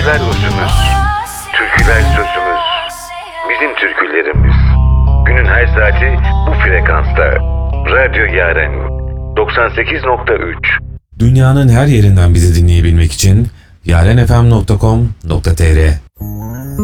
Şarkılar özümüz, türküler sözümüz, bizim türkülerimiz. Günün her saati bu frekansta. Radyo Yaren 98.3. Dünyanın her yerinden bizi dinleyebilmek için yarenfm.com.tr